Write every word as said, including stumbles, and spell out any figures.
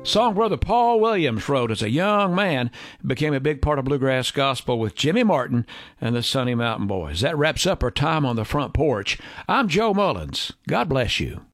Song Brother Paul Williams wrote as a young man, became a big part of bluegrass gospel with Jimmy Martin and the Sunny Mountain Boys. That wraps up our time on the front porch. I'm Joe Mullins. God bless you.